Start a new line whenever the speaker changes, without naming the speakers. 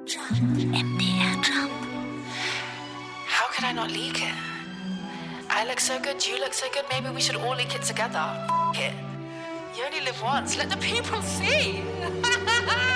MDR Jump.
How could I not leak it? I look so good, you look so good, maybe we should all leak it together. F it. You only live once, let the people see.